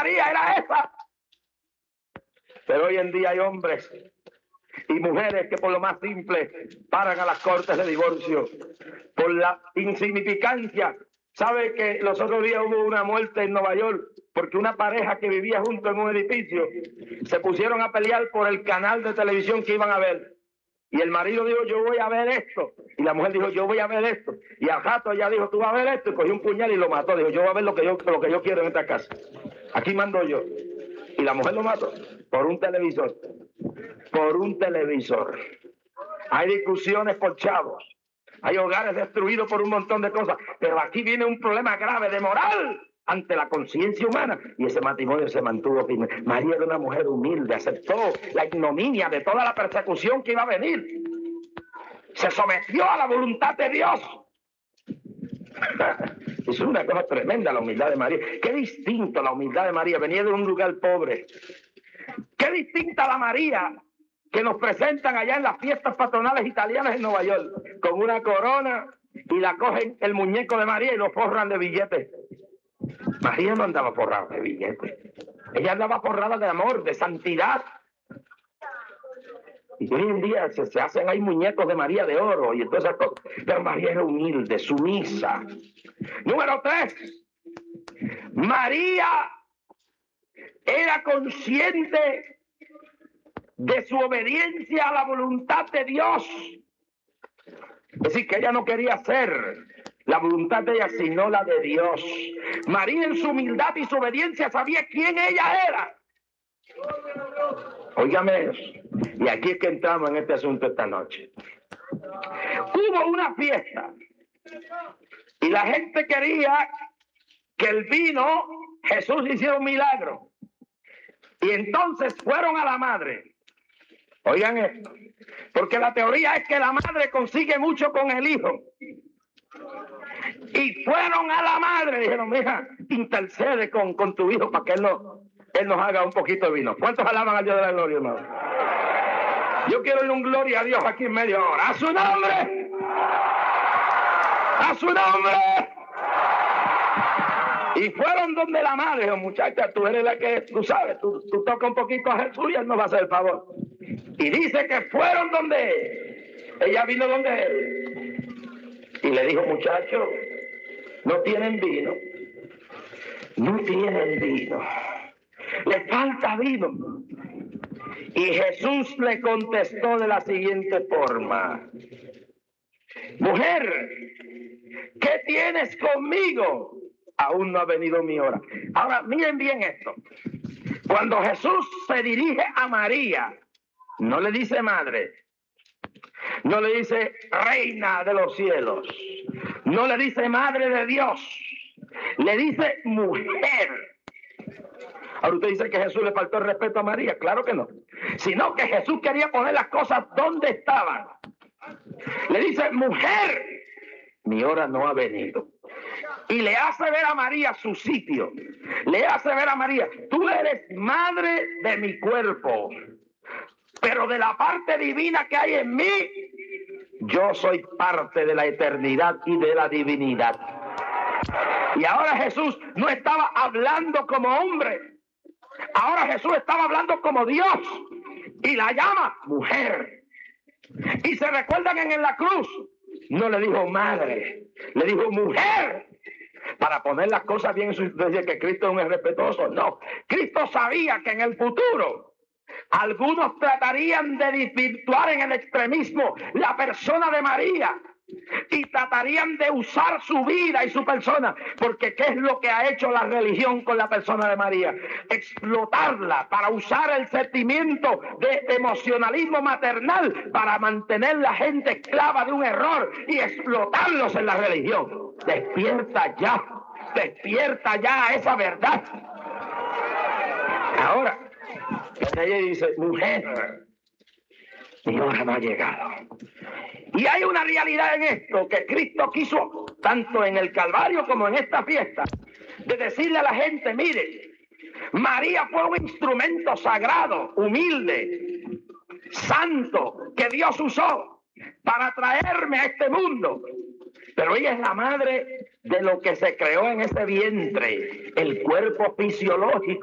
María era esa. Pero hoy en día hay hombres y mujeres que por lo más simple paran a las cortes de divorcio por la insignificancia. ¿Sabe que los otros días hubo una muerte en Nueva York porque una pareja que vivía junto en un edificio se pusieron a pelear por el canal de televisión que iban a ver? Y el marido dijo, yo voy a ver esto. Y la mujer dijo, yo voy a ver esto. Y al rato ella dijo, tú vas a ver esto. Y cogió un puñal y lo mató. Dijo, yo voy a ver lo que yo quiero en esta casa. Aquí mando yo. Y la mujer lo mató por un televisor. Por un televisor. Hay discusiones por chavos. Hay hogares destruidos por un montón de cosas. Pero aquí viene un problema grave de moral ante la conciencia humana. Y ese matrimonio se mantuvo firme. María era una mujer humilde. Aceptó la ignominia de toda la persecución que iba a venir. Se sometió a la voluntad de Dios. Es una cosa tremenda la humildad de María. Qué distinto la humildad de María. Venía de un lugar pobre. Qué distinta la María que nos presentan allá en las fiestas patronales italianas en Nueva York, con una corona, y la cogen el muñeco de María y lo forran de billetes. María no andaba forrada de billetes. Ella andaba forrada de amor, de santidad. Y hoy en día se hacen ahí muñecos de María de oro y todas esas cosas. Pero María era humilde, sumisa. Número 3. María era consciente de su obediencia a la voluntad de Dios. Es decir, que ella no quería hacer la voluntad de ella, sino la de Dios. María en su humildad y su obediencia sabía quién ella era. Óigame eso. Y aquí es que entramos en este asunto esta noche. Hubo una fiesta y la gente quería que el vino, Jesús hiciera un milagro. Y entonces fueron a la madre. Oigan esto, porque la teoría es que la madre consigue mucho con el hijo. Y fueron a la madre, dijeron, mija, intercede con tu hijo para que él nos haga un poquito de vino. ¿Cuántos alaban al Dios de la gloria, hermano? Yo quiero darle un gloria a Dios aquí en media hora. ¡A su nombre! ¡A su nombre! Y fueron donde la madre, dijo, muchacha, tú eres la que, tú sabes, tú tocas un poquito a Jesús y él nos va a hacer el favor. Y dice que fueron donde él. Ella vino donde él. Y le dijo, muchacho, no tienen vino. No tienen vino. Le falta vino. Y Jesús le contestó de la siguiente forma. Mujer, ¿qué tienes conmigo? Aún no ha venido mi hora. Ahora, miren bien esto. Cuando Jesús se dirige a María, no le dice madre, no le dice reina de los cielos, no le dice madre de Dios, le dice mujer. Ahora usted dice que Jesús le faltó el respeto a María. Claro que no. Sino que Jesús quería poner las cosas donde estaban. Le dice, mujer, mi hora no ha venido. Y le hace ver a María su sitio. Le hace ver a María, tú eres madre de mi cuerpo, pero de la parte divina que hay en mí, yo soy parte de la eternidad y de la divinidad. Y ahora Jesús no estaba hablando como hombre. Ahora Jesús estaba hablando como Dios. Y la llama mujer. Y se recuerdan en la cruz. No le dijo madre, le dijo mujer. Para poner las cosas bien, decir que Cristo es un irrespetuoso. No, Cristo sabía que en el futuro algunos tratarían de desvirtuar en el extremismo la persona de María y tratarían de usar su vida y su persona, porque ¿qué es lo que ha hecho la religión con la persona de María? Explotarla para usar el sentimiento de emocionalismo maternal para mantener la gente esclava de un error y explotarlos en la religión. Despierta ya a esa verdad. Ahora, ella dice, mujer, mi hora no ha llegado. Y hay una realidad en esto que Cristo quiso, tanto en el Calvario como en esta fiesta, de decirle a la gente, mire, María fue un instrumento sagrado, humilde, santo, que Dios usó para traerme a este mundo. Pero ella es la madre de lo que se creó en ese vientre, el cuerpo fisiológico